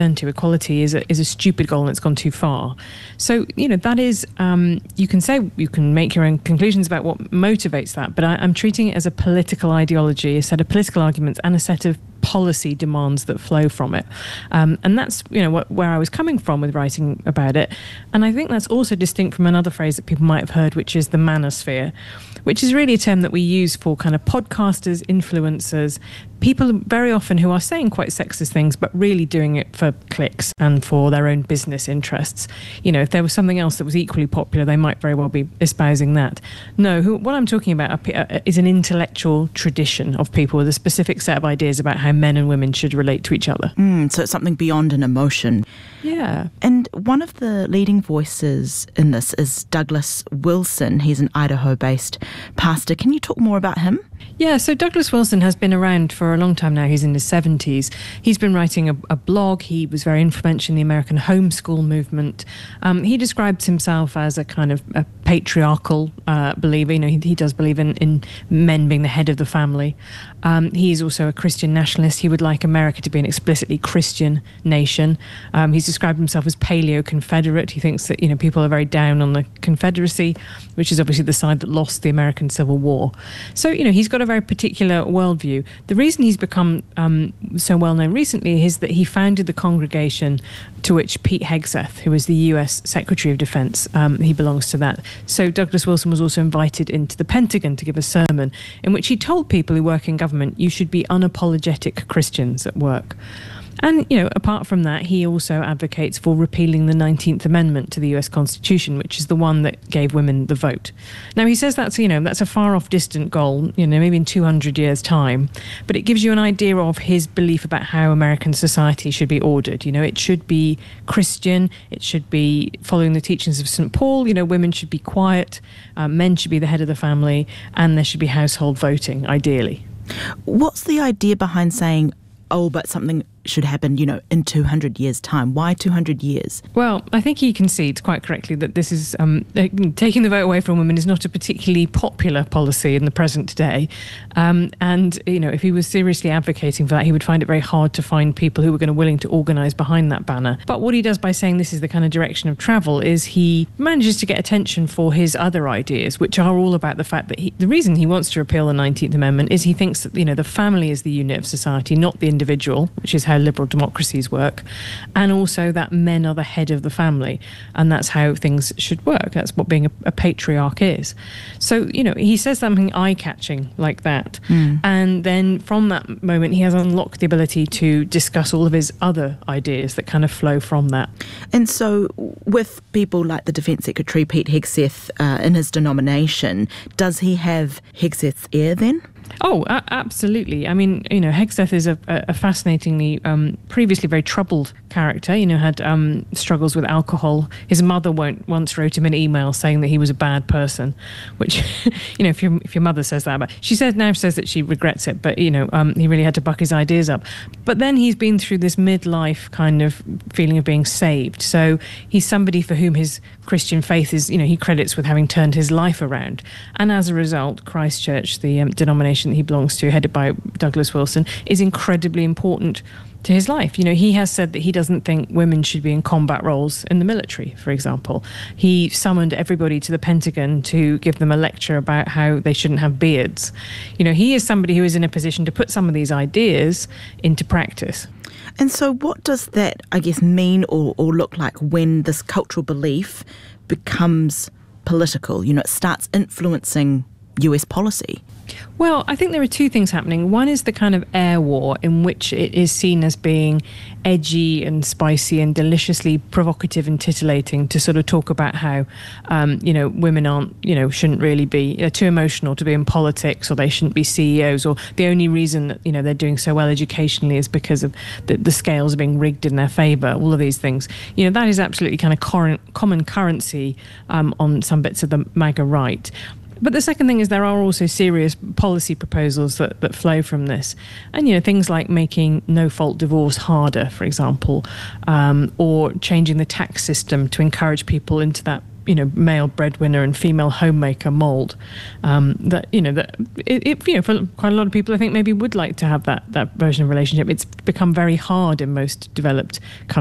to equality is a stupid goal and it's gone too far. So, that is, you can make your own conclusions about what motivates that, but I'm treating it as a political ideology, a set of political arguments and a set of policy demands that flow from it. And that's, where I was coming from with writing about it. And I think that's also distinct from another phrase that people might have heard, which is the manosphere, which is really a term that we use for kind of podcasters, influencers, people very often who are saying quite sexist things, but really doing it for clicks and for their own business interests. If there was something else that was equally popular, they might very well be espousing that. No, what I'm talking about is an intellectual tradition of people with a specific set of ideas about how men and women should relate to each other. So it's something beyond an emotion. Yeah. And one of the leading voices in this is Douglas Wilson. He's an Idaho-based pastor. Can you talk more about him? Yeah, so Douglas Wilson has been around for a long time now. He's in his 70s. He's been writing a blog. He was very influential in the American homeschool movement. He describes himself as a kind of a patriarchal believer. He does believe in men being the head of the family. He's also a Christian nationalist. He would like America to be an explicitly Christian nation. He's described himself as paleo-Confederate. He thinks that, people are very down on the Confederacy, which is obviously the side that lost the American Civil War. So, he's got a very particular worldview. The reason he's become so well known recently is that he founded the congregation to which Pete Hegseth, who was the US Secretary of Defense, he belongs to that. So Douglas Wilson was also invited into the Pentagon to give a sermon in which he told people who work in government, you should be unapologetic Christians at work. And, apart from that, he also advocates for repealing the 19th Amendment to the US Constitution, which is the one that gave women the vote. Now, he says that's a far off distant goal, maybe in 200 years' time, but it gives you an idea of his belief about how American society should be ordered. It should be Christian, it should be following the teachings of St. Paul, women should be quiet, men should be the head of the family, and there should be household voting, ideally. What's the idea behind saying, but something should happen, in 200 years' time? Why 200 years? Well, I think he concedes quite correctly that this is taking the vote away from women is not a particularly popular policy in the present day. And, if he was seriously advocating for that, he would find it very hard to find people who were going to willing to organise behind that banner. But what he does by saying this is the kind of direction of travel is he manages to get attention for his other ideas, which are all about the fact that the reason he wants to repeal the 19th Amendment is he thinks that, the family is the unit of society, not the individual, which is how liberal democracies work, and also that men are the head of the family, and that's how things should work. That's what being a patriarch is. So, he says something eye-catching like that, and then from that moment he has unlocked the ability to discuss all of his other ideas that kind of flow from that. And so with people like the Defence Secretary Pete Hegseth in his denomination, does he have Hegseth's ear then? Oh, absolutely. I mean, Hegseth is a fascinatingly, previously very troubled character, had struggles with alcohol. His mother once wrote him an email saying that he was a bad person, which, if your mother says that, but she now says that she regrets it, but, he really had to buck his ideas up. But then he's been through this midlife kind of feeling of being saved. So he's somebody for whom his Christian faith is, he credits with having turned his life around. And as a result, Christchurch, the denomination that he belongs to, headed by Douglas Wilson, is incredibly important to his life. He has said that he doesn't think women should be in combat roles in the military, for example. He summoned everybody to the Pentagon to give them a lecture about how they shouldn't have beards. He is somebody who is in a position to put some of these ideas into practice. And so what does that, I guess, mean or look like when this cultural belief becomes political? It starts influencing US policy? Well, I think there are two things happening. One is the kind of air war in which it is seen as being edgy and spicy and deliciously provocative and titillating to sort of talk about how, women aren't, shouldn't really be, they're too emotional to be in politics, or they shouldn't be CEOs, or the only reason that, they're doing so well educationally is because of the scales are being rigged in their favour, all of these things. That is absolutely kind of common currency on some bits of the MAGA right. But the second thing is there are also serious policy proposals that flow from this. And, things like making no-fault divorce harder, for example, or changing the tax system to encourage people into that male breadwinner and female homemaker mold. That for quite a lot of people, I think maybe would like to have that version of relationship. It's become very hard in most developed countries